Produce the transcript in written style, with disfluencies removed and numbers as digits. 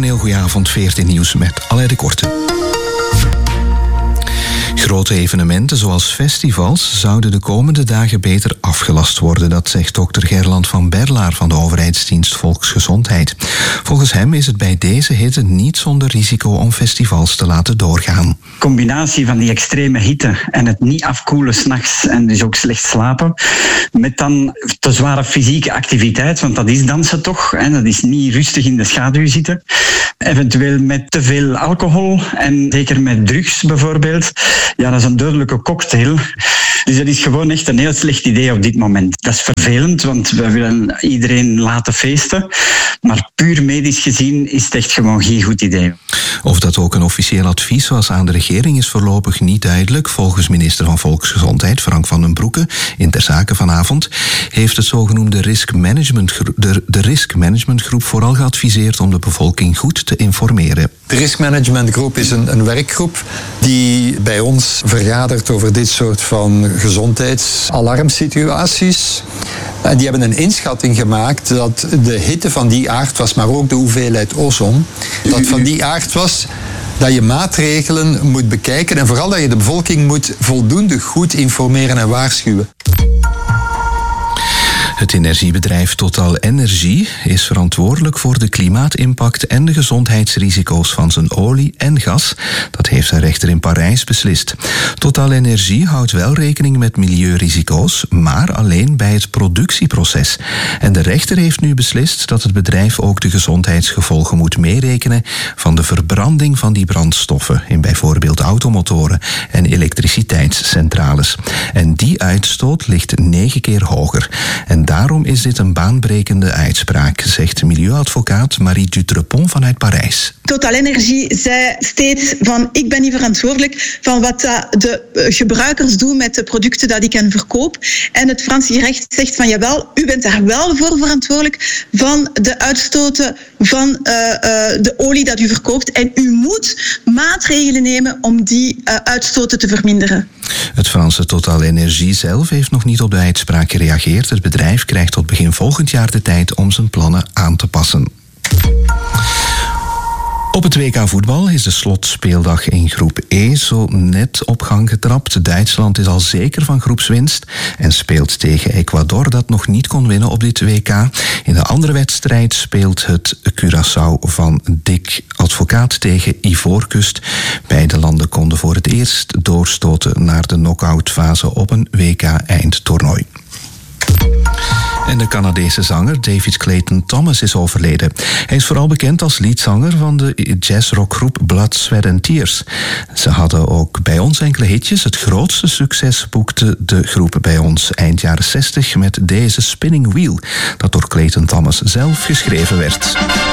heel goeie avond, 14 nieuws met Alain de Korte. Grote evenementen zoals festivals zouden de komende dagen beter afgelast worden. Dat zegt dokter Gerland van Berlaar van de overheidsdienst Volksgezondheid. Volgens hem is het bij deze hitte niet zonder risico om festivals te laten doorgaan. De combinatie van die extreme hitte en het niet afkoelen 's nachts en dus ook slecht slapen, met dan te zware fysieke activiteit, want dat is dansen toch, en dat is niet rustig in de schaduw zitten. Eventueel met te veel alcohol en zeker met drugs bijvoorbeeld. Ja, dat is een dodelijke cocktail. Dus dat is gewoon echt een heel slecht idee op dit moment. Dat is vervelend, want we willen iedereen laten feesten. Maar puur medisch gezien is het echt gewoon geen goed idee. Of dat ook een officieel advies was aan de regering is voorlopig niet duidelijk. Volgens minister van Volksgezondheid Frank van den Broeke in Ter Zake vanavond heeft het zogenoemde de riskmanagementgroep vooral geadviseerd om de bevolking goed te informeren. De riskmanagementgroep is een werkgroep die bij ons vergadert over dit soort van gezondheidsalarmsituaties. En die hebben een inschatting gemaakt dat de hitte van die aard was, maar ook de hoeveelheid ozon, dat van die aard was dat je maatregelen moet bekijken en vooral dat je de bevolking moet voldoende goed informeren en waarschuwen. Het energiebedrijf TotalEnergies is verantwoordelijk voor de klimaatimpact en de gezondheidsrisico's van zijn olie en gas. Dat heeft een rechter in Parijs beslist. TotalEnergies houdt wel rekening met milieurisico's, maar alleen bij het productieproces. En de rechter heeft nu beslist dat het bedrijf ook de gezondheidsgevolgen moet meerekenen van de verbranding van die brandstoffen in bijvoorbeeld automotoren en elektriciteitscentrales. En die uitstoot ligt 9 keer hoger. En daarom is dit een baanbrekende uitspraak, zegt milieuadvocaat Marie Dutrepont vanuit Parijs. TotalEnergies zei steeds van ik ben niet verantwoordelijk van wat de gebruikers doen met de producten dat ik hen verkoop. En het Franse recht zegt van jawel, u bent daar wel voor verantwoordelijk van de uitstoten van de olie dat u verkoopt. En u moet maatregelen nemen om die uitstoten te verminderen. Het Franse TotalEnergies zelf heeft nog niet op de uitspraak gereageerd. Het bedrijf krijgt tot begin volgend jaar de tijd om zijn plannen aan te passen. Op het WK voetbal is de slotspeeldag in groep E zo net op gang getrapt. Duitsland is al zeker van groepswinst en speelt tegen Ecuador dat nog niet kon winnen op dit WK. In de andere wedstrijd speelt het Curaçao van Dick Advocaat tegen Ivoorkust. Beide landen konden voor het eerst doorstoten naar de knock-outfase op een WK-eindtoernooi. En de Canadese zanger David Clayton Thomas is overleden. Hij is vooral bekend als leadzanger van de jazzrockgroep Blood, Sweat and Tears. Ze hadden ook bij ons enkele hitjes. Het grootste succes boekte de groep bij ons eind jaren 60 met deze Spinning Wheel, dat door Clayton Thomas zelf geschreven werd.